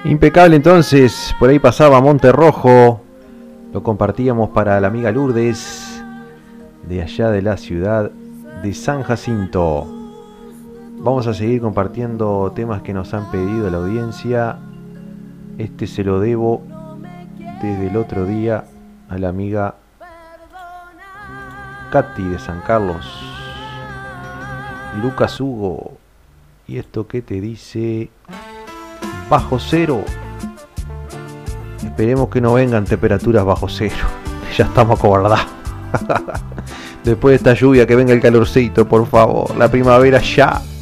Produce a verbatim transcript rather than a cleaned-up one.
Impecable entonces, por ahí pasaba Monterrojo, lo compartíamos para la amiga Lourdes, de allá de la ciudad de San Jacinto. Vamos a seguir compartiendo temas que nos han pedido la audiencia. Este se lo debo desde el otro día a la amiga Katy de San Carlos. Lucas Hugo. ¿Y esto qué te dice? Bajo cero. Esperemos que no vengan temperaturas bajo cero. Ya estamos acobardados. Después de esta lluvia que venga el calorcito, por favor. La primavera ya.